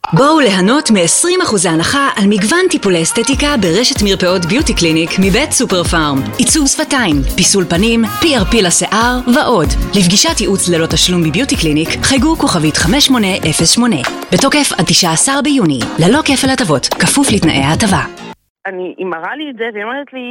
בואו ליהנות מ-20% הנחה על מגוון טיפולי אסתטיקה ברשת מרפאות ביוטי קליניק מבית סופר פארם. עיצוב שפתיים, פיסול פנים, PRP לשיער ועוד. לפגישת ייעוץ ללא תשלום בביוטי קליניק, חייגו כוכבית 5808. בתוקף עד 19 ביוני, ללא כפל הטבות, כפוף לתנאי ההטבה. היא מראה לי את זה והיא אומרת לי,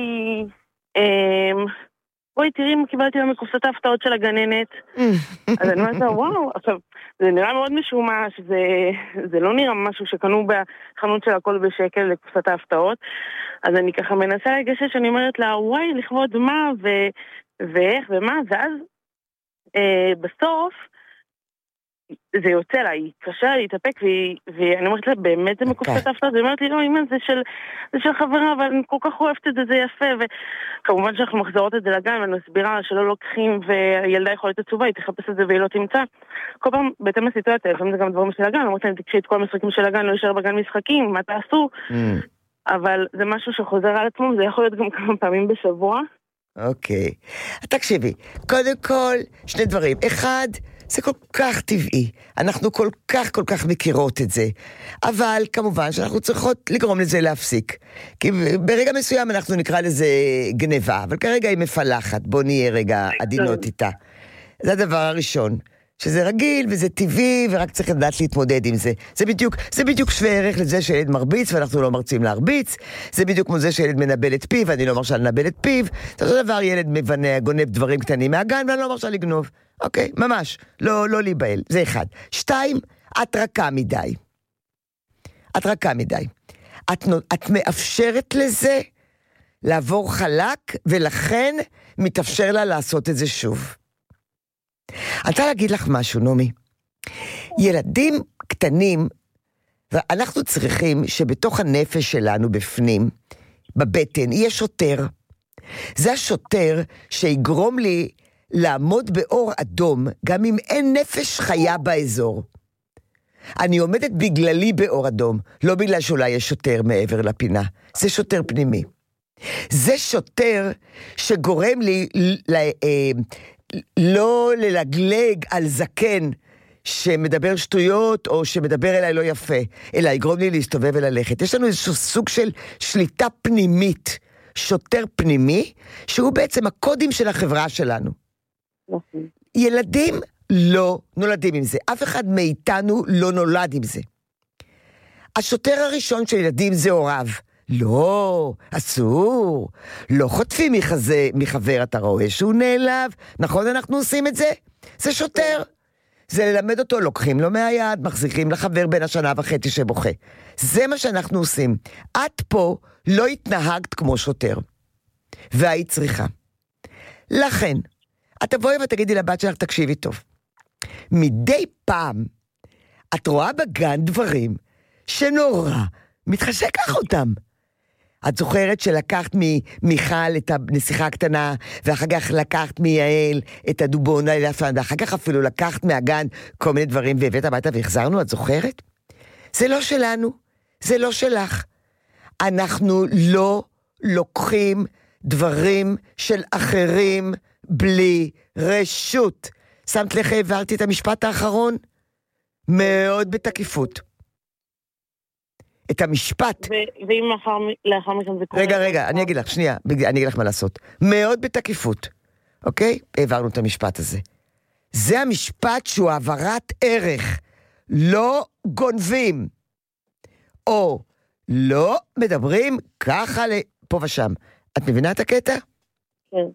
בואי תראי אם קיבלתי היום מקופסת ההפתעות של הגננת. אז אני אומרת לה, וואו, עכשיו, זה נראה מאוד משומש, זה לא נראה משהו שקנו בחנות של הכל בשקל לקופסת ההפתעות. אז אני ככה מנסה לגשש, שאני אומרת לה, וואי, לכבוד מה ואיך ומה, ואז בסוף זה יוצא לה, היא קשה להתאפק, ואני אומרת לה, באמת זה מקופסת ההפתעות, והיא אומרת לי, לא, אמא, זה של חברה, אבל אני כל כך אוהבת את זה, זה יפה, וכמובן שאנחנו מחזרות את זה לגן, ואני מסבירה שלא לוקחים, והילדה יכולה להיות עצובה, היא תחפש את זה והיא לא תמצא. כל פעם, בהתאם לסיטואציה, לפעמים זה גם דברים של הגן, אמרת להם, תקשי את כל המשחקים של הגן, לא יישאר בגן משחקים, מה תעשו? אבל זה משהו שחוזר על עצמו, זה יכול להיות גם כמה פעמים בשבוע. אוקיי. תקשיבי, קודם כל, שני דברים. אחד, זה כל כך טבעי. אנחנו כל כך מכירות את זה. אבל כמובן שאנחנו צריכות לגרום לזה להפסיק. כי ברגע מסוים אנחנו נקרא לזה גניבה, אבל כרגע היא מפלחת. בוא נהיה רגע עדינות איתה. זה הדבר הראשון. שזה רגיל וזה טבעי ורק צריך לדעת להתמודד עם זה. זה בדיוק שווה ערך לזה שילד מרביץ ואנחנו לא מרצים להרביץ. זה בדיוק כמו זה שילד מנבל את פיו ואני לא מרשה לנבל את פיו. זה אותו דבר ילד מבנה, גונב דברים קטנים מהגן ואני לא מרשה לגנוב. אוקיי, ממש. לא להיבהל. זה אחד. 2, את רכה מדי. את מאפשרת לזה לעבור חלק ולכן מתאפשר לה לעשות את זה שוב. אני רוצה להגיד לך משהו, נומי. ילדים קטנים, ואנחנו צריכים שבתוך הנפש שלנו בפנים, בבטן, יהיה שוטר. זה השוטר שיגרום לי לעמוד באור אדום, גם אם אין נפש חיה באזור. אני עומדת בגללי באור אדום, לא בגלל שאולי יש שוטר מעבר לפינה. זה שוטר פנימי. זה שוטר שגורם לי לא ללגלג על זקן שמדבר שטויות או שמדבר אליי לא יפה, אלא יגרום לי להסתובב וללכת. יש לנו איזשהו סוג של שליטה פנימית, שוטר פנימי, שהוא בעצם הקודים של החברה שלנו. ילדים לא נולדים עם זה, אף אחד מאיתנו לא נולד עם זה. השוטר הראשון של ילדים זה הוריו. לא, אסור. לא חוטפים מחבר, אתה רואה שהוא נעלב. נכון, אנחנו עושים את זה? זה שוטר. זה ללמד אותו, לוקחים לו מהיד, מחזיקים לחבר בין 1.5 שנה שבוכה. זה מה שאנחנו עושים. את פה לא התנהגת כמו שוטר. והיית צריכה. לכן, את תבואי ותגידי לבת שלך, תקשיבי טוב. מדי פעם, את רואה בגן דברים שנורא מתחשק לך אותם. את זוכרת שלקחת ממיכל את הנסיכה הקטנה, ואחר כך לקחת מיעל את הדובונה, ואחר כך אפילו לקחת מהגן כל מיני דברים, והבאת הביתה והחזרנו, את זוכרת? זה לא שלנו, זה לא שלך. אנחנו לא לוקחים דברים של אחרים בלי רשות. שמת לך, העברתי את המשפט האחרון? מאוד בתקיפות. את המשפט. ואם לאחר מכן זה קורה... רגע, אני אגיד לך, שנייה, אני אגיד לך מה לעשות. מאוד בתקיפות, אוקיי? העברנו את המשפט הזה. זה המשפט שהוא העברת ערך. לא גונבים. או לא מדברים ככה פה ושם. את מבינה את הקטע? כן.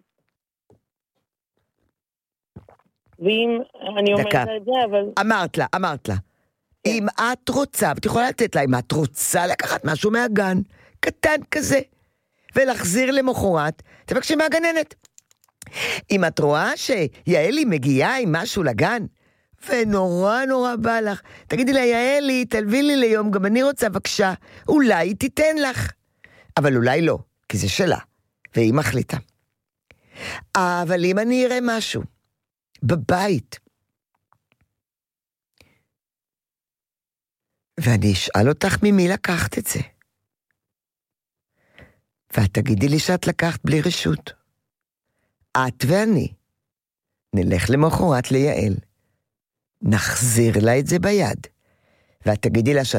ואם אני אומרת את זה, אבל... אמרת לה. אם את רוצה, ואת יכולה לתת לה, אם את רוצה לקחת משהו מהגן, קטן כזה, ולהחזיר למחרת, תבקשי מהגננת. אם את רואה שיעלי מגיעה עם משהו לגן, ונורא בא לך, תגידי לה, יעלי, תלווי לי ליום, גם אני רוצה, בבקשה, אולי היא תיתן לך. אבל אולי לא, כי זה שלה, והיא מחליטה. אבל אם אני אראה משהו, בבית, ואני אשאל אותך ממי לקחת את זה. ואת תגידי לי שאת לקחת בלי רשות. את ואני נלך למחרת ליעל, נחזיר לה את זה ביד, ואת תגידי לה שאת